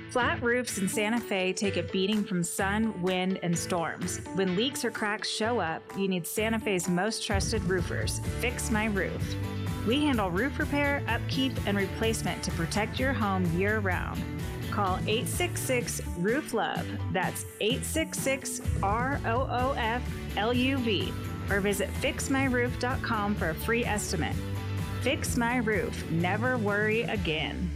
Flat roofs in Santa Fe take a beating from sun, wind, and storms. When leaks or cracks show up, you need Santa Fe's most trusted roofers, Fix My Roof. We handle roof repair, upkeep, and replacement to protect your home year-round. Call 866-ROOF-LOVE. That's 866-ROOF-LUV. Or visit fixmyroof.com for a free estimate. Fix My Roof. Never worry again.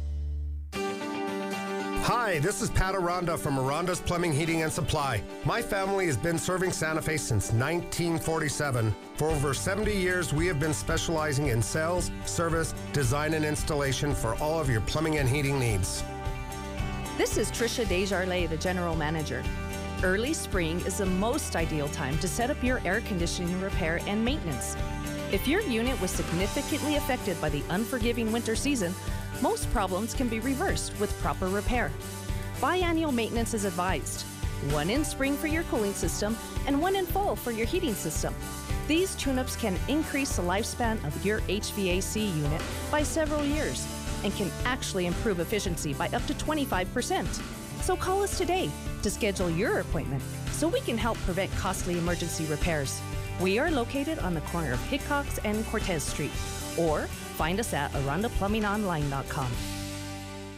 Hi, this is Pat Aranda from Aranda's Plumbing, Heating, and Supply. My family has been serving Santa Fe since 1947. For over 70 years, we have been specializing in sales, service, design, and installation for all of your plumbing and heating needs. This is Tricia Desjardins, the General Manager. Early spring is the most ideal time to set up your air conditioning repair and maintenance. If your unit was significantly affected by the unforgiving winter season, most problems can be reversed with proper repair. Biannual maintenance is advised. One in spring for your cooling system and one in fall for your heating system. These tune-ups can increase the lifespan of your HVAC unit by several years and can actually improve efficiency by up to 25%. So call us today to schedule your appointment so we can help prevent costly emergency repairs. We are located on the corner of Hickox and Cortez Street, or find us at arandaplumbingonline.com.